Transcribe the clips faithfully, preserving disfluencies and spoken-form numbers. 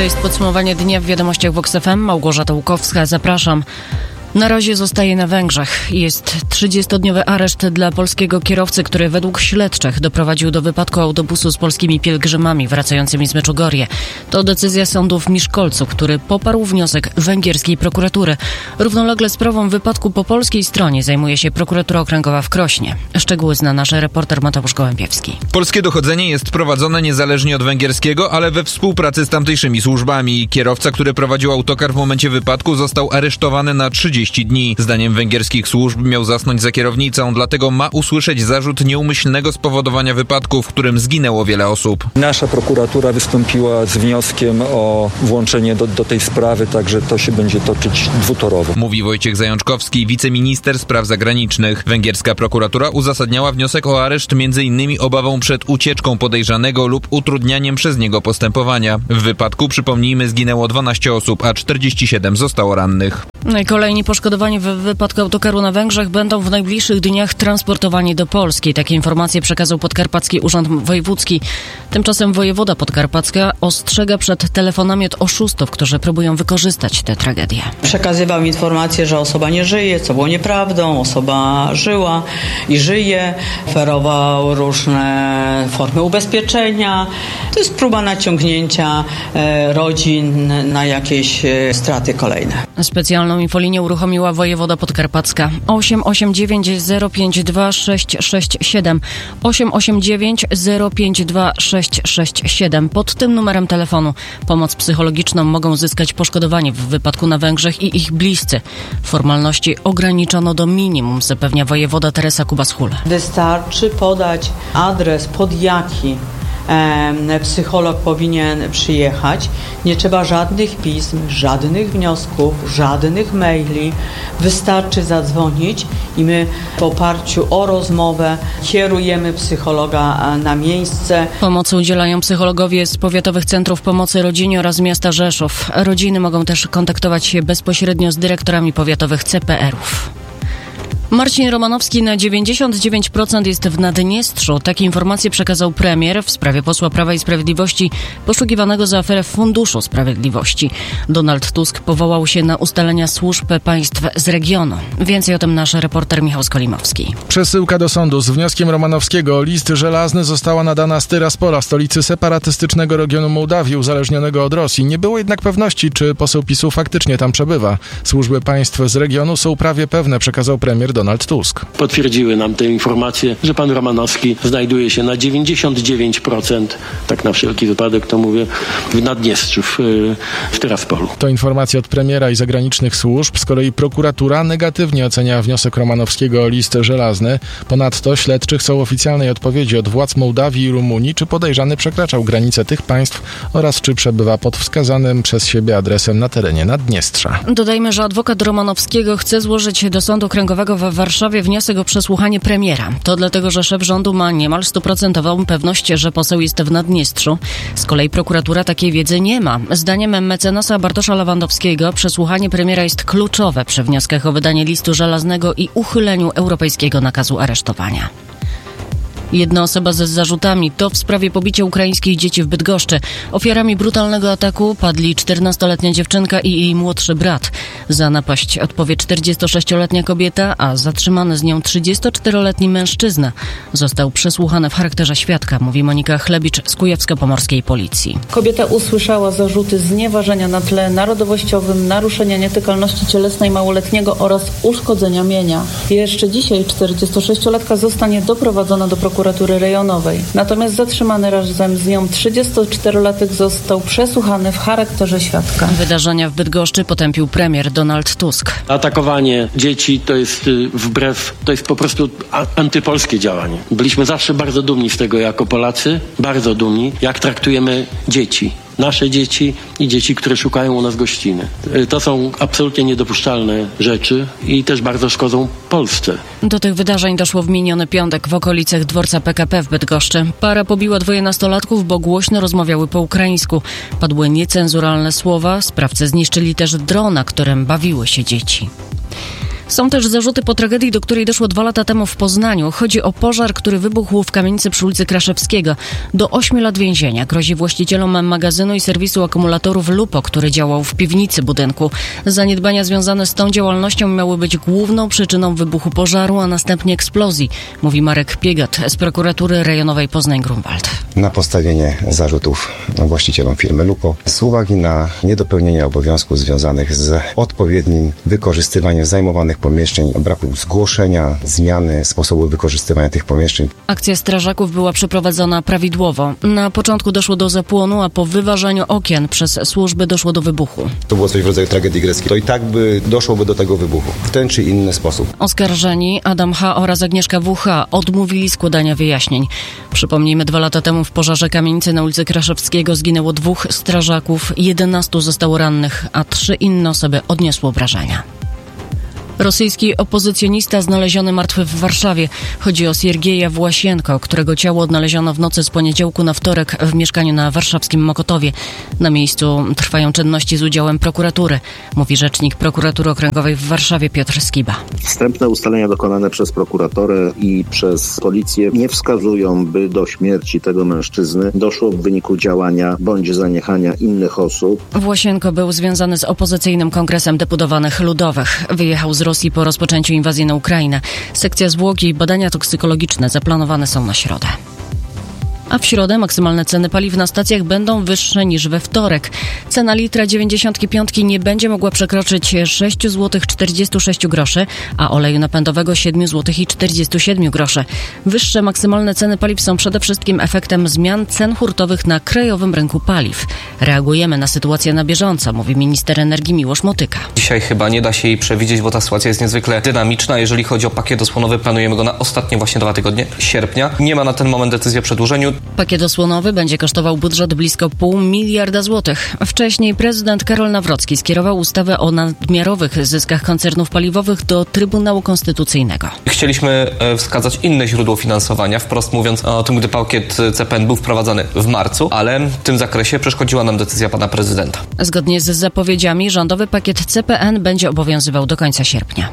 To jest podsumowanie dnia w Wiadomościach Vox F M. Małgorzata Łukowska, zapraszam. Na razie zostaje na Węgrzech. Jest trzydziestodniowy areszt dla polskiego kierowcy, który według śledczych doprowadził do wypadku autobusu z polskimi pielgrzymami wracającymi z Meczugorje. To decyzja sądu w Miszkolcu, który poparł wniosek węgierskiej prokuratury. Równolegle sprawą wypadku po polskiej stronie zajmuje się prokuratura okręgowa w Krośnie. Szczegóły zna nasz reporter Mateusz Gołębiewski. Polskie dochodzenie jest prowadzone niezależnie od węgierskiego, ale we współpracy z tamtejszymi służbami. Kierowca, który prowadził autokar w momencie wypadku, został aresztowany na trzydzieści dni. Zdaniem węgierskich służb miał zasnąć za kierownicą, dlatego ma usłyszeć zarzut nieumyślnego spowodowania wypadku, w którym zginęło wiele osób. Nasza prokuratura wystąpiła z wnioskiem o włączenie do, do tej sprawy, także to się będzie toczyć dwutorowo. Mówi Wojciech Zajączkowski, wiceminister spraw zagranicznych. Węgierska prokuratura uzasadniała wniosek o areszt między innymi obawą przed ucieczką podejrzanego lub utrudnianiem przez niego postępowania. W wypadku, przypomnijmy, zginęło dwanaście osób, a czterdzieści siedem zostało rannych. Kolejni poszkodowani w wypadku autokaru na Węgrzech będą w najbliższych dniach transportowani do Polski. Takie informacje przekazał Podkarpacki Urząd Wojewódzki. Tymczasem wojewoda podkarpacka ostrzega przed telefonami od oszustów, którzy próbują wykorzystać tę tragedię. Przekazywał informację, że osoba nie żyje, co było nieprawdą. Osoba żyła i żyje. Oferował różne formy ubezpieczenia. To jest próba naciągnięcia rodzin na jakieś straty kolejne. Specjalną infolinię uruchomiła wojewoda podkarpacka. osiem osiem dziewięć zero pięć dwa sześć sześć siedem. osiem osiem dziewięć zero pięć dwa sześć sześć siedem. Pod tym numerem telefonu pomoc psychologiczną mogą zyskać poszkodowani w wypadku na Węgrzech i ich bliscy. Formalności ograniczono do minimum, zapewnia wojewoda Teresa Kubas-Hul. Wystarczy podać adres, pod jaki psycholog powinien przyjechać. Nie trzeba żadnych pism, żadnych wniosków, żadnych maili. Wystarczy zadzwonić i my w oparciu o rozmowę kierujemy psychologa na miejsce. Pomocy udzielają psychologowie z powiatowych centrów pomocy rodzinie oraz miasta Rzeszów. Rodziny mogą też kontaktować się bezpośrednio z dyrektorami powiatowych C P R-ów. Marcin Romanowski na dziewięćdziesiąt dziewięć procent jest w Naddniestrzu. Takie informacje przekazał premier w sprawie posła Prawa i Sprawiedliwości poszukiwanego za aferę w Funduszu Sprawiedliwości. Donald Tusk powołał się na ustalenia służb państw z regionu. Więcej o tym nasz reporter Michał Skolimowski. Przesyłka do sądu z wnioskiem Romanowskiego o list żelazny została nadana z Tyraspola, stolicy separatystycznego regionu Mołdawii uzależnionego od Rosji. Nie było jednak pewności, czy poseł PiSu faktycznie tam przebywa. Służby państw z regionu są prawie pewne, przekazał premier Donald Tusk. Potwierdziły nam te informacje, że pan Romanowski znajduje się na dziewięćdziesiąt dziewięć procent, tak na wszelki wypadek to mówię, w Naddniestrzu, w, w Tyraspolu. To informacja od premiera i zagranicznych służb. Z kolei prokuratura negatywnie ocenia wniosek Romanowskiego o list żelazny. Ponadto śledczy chcą oficjalnej odpowiedzi od władz Mołdawii i Rumunii, czy podejrzany przekraczał granice tych państw oraz czy przebywa pod wskazanym przez siebie adresem na terenie Naddniestrza. Dodajmy, że adwokat Romanowskiego chce złożyć do Sądu Okręgowego w Warszawie wniosek o przesłuchanie premiera. To dlatego, że szef rządu ma niemal stuprocentową pewność, że poseł jest w Naddniestrzu. Z kolei prokuratura takiej wiedzy nie ma. Zdaniem mecenasa Bartosza Lewandowskiego przesłuchanie premiera jest kluczowe przy wnioskach o wydanie listu żelaznego i uchyleniu europejskiego nakazu aresztowania. Jedna osoba ze zarzutami to w sprawie pobicia ukraińskich dzieci w Bydgoszczy. Ofiarami brutalnego ataku padli czternastoletnia dziewczynka i jej młodszy brat. Za napaść odpowie czterdziestosześcioletnia kobieta, a zatrzymany z nią trzydziestoczteroletni mężczyzna został przesłuchany w charakterze świadka, mówi Monika Chlebicz z kujawsko-pomorskiej policji. Kobieta usłyszała zarzuty znieważenia na tle narodowościowym, naruszenia nietykalności cielesnej małoletniego oraz uszkodzenia mienia. Jeszcze dzisiaj czterdziestosześciolatka zostanie doprowadzona do prokuratury. prokuratury rejonowej. Natomiast zatrzymany razem z nią trzydziestoczterolatek został przesłuchany w charakterze świadka. Wydarzenia w Bydgoszczy potępił premier Donald Tusk. Atakowanie dzieci to jest wbrew, to jest po prostu antypolskie działanie. Byliśmy zawsze bardzo dumni z tego jako Polacy, bardzo dumni, jak traktujemy dzieci. Nasze dzieci i dzieci, które szukają u nas gościny. To są absolutnie niedopuszczalne rzeczy i też bardzo szkodzą Polsce. Do tych wydarzeń doszło w miniony piątek w okolicach dworca P K P w Bydgoszczy. Para pobiła dwoje nastolatków, bo głośno rozmawiały po ukraińsku. Padły niecenzuralne słowa, sprawcy zniszczyli też drona, którym bawiły się dzieci. Są też zarzuty po tragedii, do której doszło dwa lata temu w Poznaniu. Chodzi o pożar, który wybuchł w kamienicy przy ulicy Kraszewskiego. Do ośmiu lat więzienia grozi właścicielom magazynu i serwisu akumulatorów Lupo, który działał w piwnicy budynku. Zaniedbania związane z tą działalnością miały być główną przyczyną wybuchu pożaru, a następnie eksplozji, mówi Marek Piegat z prokuratury rejonowej Poznań-Grunwald. Na postawienie zarzutów właścicielom firmy Lupo z uwagi na niedopełnienie obowiązków związanych z odpowiednim wykorzystywaniem zajmowanych pomieszczeń, braku zgłoszenia, zmiany sposobu wykorzystywania tych pomieszczeń. Akcja strażaków była przeprowadzona prawidłowo. Na początku doszło do zapłonu, a po wyważeniu okien przez służby doszło do wybuchu. To było coś w rodzaju tragedii greckiej. To i tak by doszłoby do tego wybuchu w ten czy inny sposób. Oskarżeni Adam H. oraz Agnieszka W H. odmówili składania wyjaśnień. Przypomnijmy, dwa lata temu w pożarze kamienicy na ulicy Kraszewskiego zginęło dwóch strażaków, jedenastu zostało rannych, a trzy inne osoby odniosły obrażenia. Rosyjski opozycjonista znaleziony martwy w Warszawie. Chodzi o Siergieja Własienko, którego ciało odnaleziono w nocy z poniedziałku na wtorek w mieszkaniu na warszawskim Mokotowie. Na miejscu trwają czynności z udziałem prokuratury, mówi rzecznik prokuratury okręgowej w Warszawie Piotr Skiba. Wstępne ustalenia dokonane przez prokuratorę i przez policję nie wskazują, by do śmierci tego mężczyzny doszło w wyniku działania bądź zaniechania innych osób. Własienko był związany z opozycyjnym Kongresem Deputowanych Ludowych. Wyjechał z Rosji po rozpoczęciu inwazji na Ukrainę. Sekcja zwłoki i badania toksykologiczne zaplanowane są na środę. A w środę maksymalne ceny paliw na stacjach będą wyższe niż we wtorek. Cena litra dziewięćdziesiątki piątki nie będzie mogła przekroczyć sześć złotych czterdzieści sześć groszy, a oleju napędowego siedem złotych czterdzieści siedem groszy. Wyższe maksymalne ceny paliw są przede wszystkim efektem zmian cen hurtowych na krajowym rynku paliw. Reagujemy na sytuację na bieżąco, mówi minister energii Miłosz Motyka. Dzisiaj chyba nie da się jej przewidzieć, bo ta sytuacja jest niezwykle dynamiczna. Jeżeli chodzi o pakiet osłonowy, planujemy go na ostatnie właśnie dwa tygodnie sierpnia. Nie ma na ten moment decyzji o przedłużeniu. Pakiet osłonowy będzie kosztował budżet blisko pół miliarda złotych. Wcześniej prezydent Karol Nawrocki skierował ustawę o nadmiarowych zyskach koncernów paliwowych do Trybunału Konstytucyjnego. Chcieliśmy wskazać inne źródło finansowania, wprost mówiąc o tym, gdy pakiet C P N był wprowadzany w marcu, ale w tym zakresie przeszkodziła nam decyzja pana prezydenta. Zgodnie z zapowiedziami rządowy pakiet C P N będzie obowiązywał do końca sierpnia.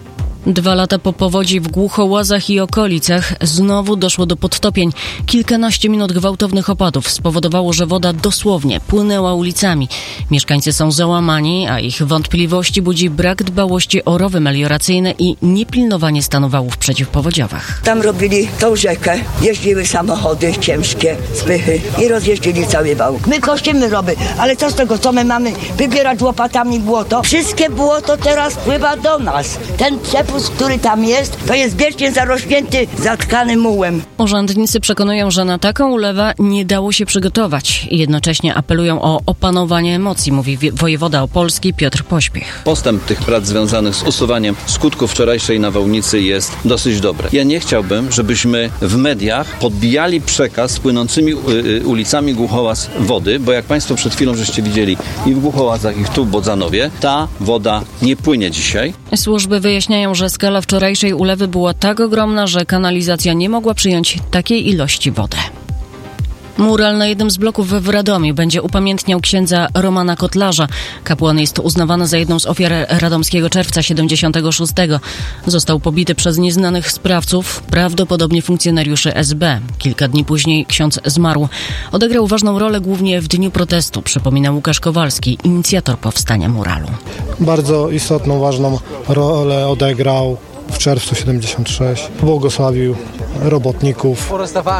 Dwa lata po powodzi w Głuchołazach i okolicach znowu doszło do podtopień. Kilkanaście minut gwałtownych opadów spowodowało, że woda dosłownie płynęła ulicami. Mieszkańcy są załamani, a ich wątpliwości budzi brak dbałości o rowy melioracyjne i niepilnowanie stanu wałów przeciwpowodziowych. Tam robili tą rzekę, jeździły samochody ciężkie, spychy i rozjeździli cały wał. My kościmy rowy, ale co z tego, co my mamy wybierać łopatami błoto? Wszystkie błoto teraz pływa do nas. Ten przepływ, który tam jest, to jest wiecznie zarośnięty, zatkany mułem. Urzędnicy przekonują, że na taką ulewę nie dało się przygotować. Jednocześnie apelują o opanowanie emocji, mówi wojewoda opolski Piotr Pośpiech. Postęp tych prac związanych z usuwaniem skutków wczorajszej nawałnicy jest dosyć dobry. Ja nie chciałbym, żebyśmy w mediach podbijali przekaz płynącymi ulicami Głuchołaz wody, bo jak państwo przed chwilą żeście widzieli i w Głuchołazach, i tu w Bodzanowie, ta woda nie płynie dzisiaj. Służby wyjaśniają, że skala wczorajszej ulewy była tak ogromna, że kanalizacja nie mogła przyjąć takiej ilości wody. Mural na jednym z bloków w Radomiu będzie upamiętniał księdza Romana Kotlarza. Kapłan jest uznawany za jedną z ofiar radomskiego czerwca siedemdziesiątego szóstego. Został pobity przez nieznanych sprawców, prawdopodobnie funkcjonariuszy S B. Kilka dni później ksiądz zmarł. Odegrał ważną rolę głównie w dniu protestu, przypomina Łukasz Kowalski, inicjator powstania muralu. Bardzo istotną, ważną rolę odegrał w czerwcu siedemdziesiątego szóstego. Błogosławił robotników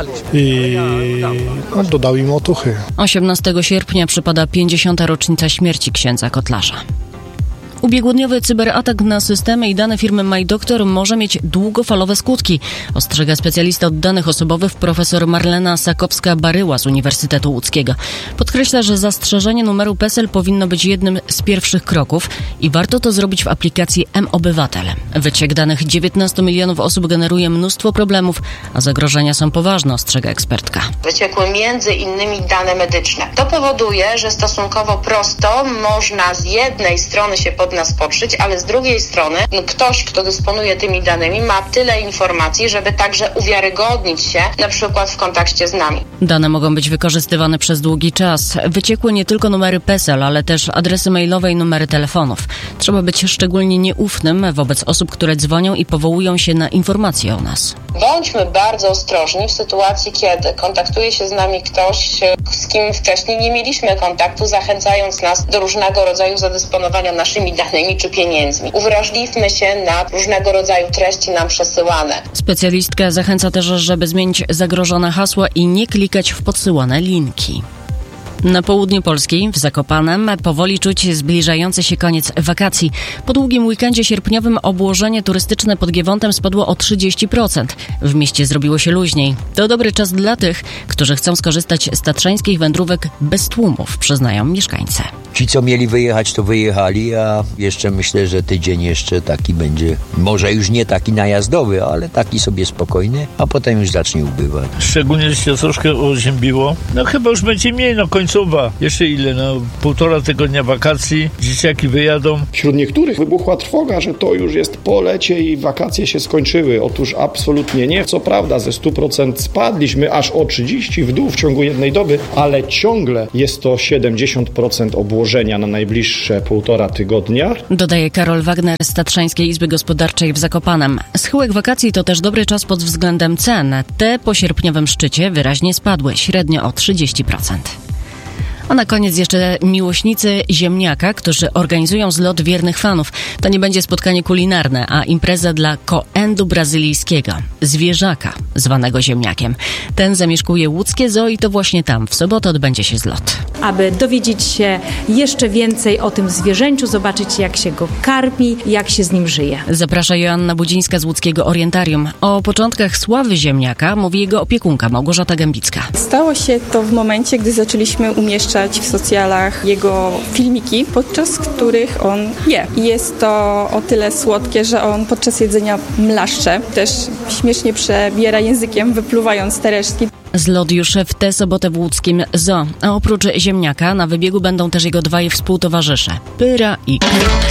i no, dodał im otuchy. osiemnastego sierpnia przypada pięćdziesiąta rocznica śmierci księdza Kotlarza. Ubiegłodniowy cyberatak na systemy i dane firmy MyDoctor może mieć długofalowe skutki, ostrzega specjalista od danych osobowych profesor Marlena Sakowska-Baryła z Uniwersytetu Łódzkiego. Podkreśla, że zastrzeżenie numeru PESEL powinno być jednym z pierwszych kroków i warto to zrobić w aplikacji M-Obywatel. Wyciek danych dziewiętnastu milionów osób generuje mnóstwo problemów, a zagrożenia są poważne, ostrzega ekspertka. Wyciekły między innymi dane medyczne. To powoduje, że stosunkowo prosto można z jednej strony się podać od nas podszyć, ale z drugiej strony no, ktoś, kto dysponuje tymi danymi, ma tyle informacji, żeby także uwiarygodnić się na przykład w kontakcie z nami. Dane mogą być wykorzystywane przez długi czas. Wyciekły nie tylko numery PESEL, ale też adresy mailowe i numery telefonów. Trzeba być szczególnie nieufnym wobec osób, które dzwonią i powołują się na informacje o nas. Bądźmy bardzo ostrożni w sytuacji, kiedy kontaktuje się z nami ktoś, z kim wcześniej nie mieliśmy kontaktu, zachęcając nas do różnego rodzaju zadysponowania naszymi danymi czy pieniędzmi. Uwrażliwmy się na różnego rodzaju treści nam przesyłane. Specjalistka zachęca też, żeby zmienić zagrożone hasła i nie klikać w podsyłane linki. Na południu Polski, w Zakopanem, powoli czuć zbliżający się koniec wakacji. Po długim weekendzie sierpniowym obłożenie turystyczne pod Giewontem spadło o trzydzieści procent. W mieście zrobiło się luźniej. To dobry czas dla tych, którzy chcą skorzystać z tatrzańskich wędrówek bez tłumów, przyznają mieszkańcy. Ci, co mieli wyjechać, to wyjechali, a jeszcze myślę, że tydzień jeszcze taki będzie, może już nie taki najazdowy, ale taki sobie spokojny, a potem już zacznie ubywać. Szczególnie, że się troszkę oziębiło. No chyba już będzie mniej, no końcowa. Jeszcze ile? No półtora tygodnia wakacji, dzieciaki wyjadą. Wśród niektórych wybuchła trwoga, że to już jest po lecie i wakacje się skończyły. Otóż absolutnie nie. Co prawda ze stu procent spadliśmy aż o trzydzieści w dół w ciągu jednej doby, ale ciągle jest to siedemdziesiąt procent obłożenia na najbliższe półtora tygodnia. Dodaje Karol Wagner z Tatrzańskiej Izby Gospodarczej w Zakopanem. Schyłek wakacji to też dobry czas pod względem cen. Te po sierpniowym szczycie wyraźnie spadły, średnio o trzydzieści procent. A na koniec jeszcze miłośnicy ziemniaka, którzy organizują zlot wiernych fanów. To nie będzie spotkanie kulinarne, a impreza dla koendu brazylijskiego, zwierzaka zwanego ziemniakiem. Ten zamieszkuje łódzkie zoo i to właśnie tam w sobotę odbędzie się zlot. Aby dowiedzieć się jeszcze więcej o tym zwierzęciu, zobaczyć jak się go karmi, jak się z nim żyje. Zaprasza Joanna Budzińska z łódzkiego Orientarium. O początkach sławy ziemniaka mówi jego opiekunka Małgorzata Gębicka. Stało się to w momencie, gdy zaczęliśmy umieszczać w socjalach jego filmiki, podczas których on je. I jest to o tyle słodkie, że on podczas jedzenia mlaszcze, też śmiesznie przebiera językiem, wypluwając te resztki. Zlot już w tę sobotę w łódzkim zoo. A oprócz ziemniaka na wybiegu będą też jego dwaj współtowarzysze, Pyra i